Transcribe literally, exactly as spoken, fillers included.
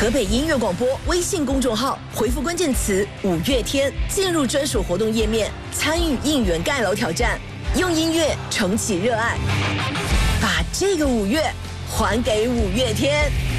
河北音乐广播微信公众号回复关键词“五月天”，进入专属活动页面，参与应援盖楼挑战，用音乐重启热爱，把这个五月还给五月天。